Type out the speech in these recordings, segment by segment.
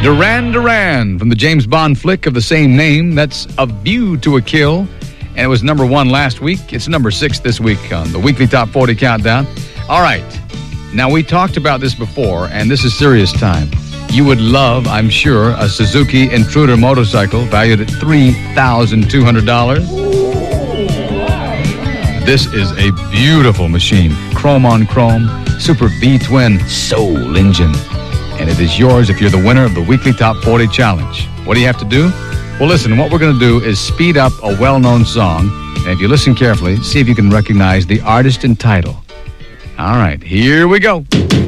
Duran Duran from the James Bond flick of the same name. That's A View to a Kill. And it was number 1 last week. It's number 6 this week on the weekly Top 40 Countdown. All right. Now, we talked about this before, and this is serious time. You would love, I'm sure, a Suzuki Intruder motorcycle valued at $3,200. This is a beautiful machine. Chrome on chrome, Super V-twin soul engine. And it is yours if you're the winner of the weekly Top 40 Challenge. What do you have to do? Well, listen, what we're going to do is speed up a well-known song. And if you listen carefully, see if you can recognize the artist and title. All right, here we go.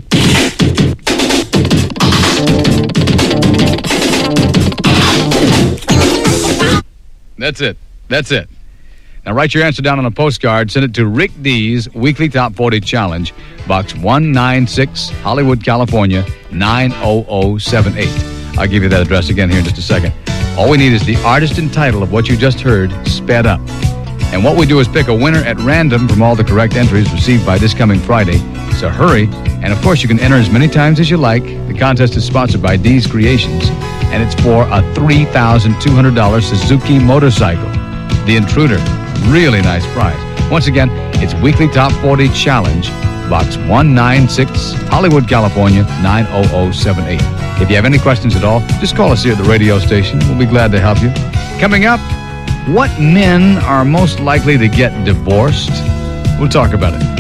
That's it. That's it. Now write your answer down on a postcard. Send it to Rick D's Weekly Top 40 Challenge, Box 196, Hollywood, California, 90078. I'll give you that address again here in just a second. All we need is the artist and title of what you just heard sped up. And what we do is pick a winner at random from all the correct entries received by this coming Friday. So hurry. And of course, you can enter as many times as you like. The contest is sponsored by D's Creations. And it's for a $3,200 Suzuki motorcycle. The Intruder. Really nice prize. Once again, it's Weekly Top 40 Challenge, Box 196, Hollywood, California, 90078. If you have any questions at all, just call us here at the radio station. We'll be glad to help you. Coming up, what men are most likely to get divorced? We'll talk about it